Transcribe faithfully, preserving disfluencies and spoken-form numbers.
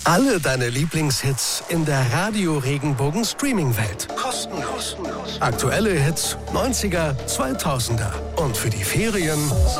Alle deine Lieblingshits in der Radio-Regenbogen-Streaming-Welt. Kostenlos. Aktuelle Hits, neunziger, zweitausender. Und für die Ferien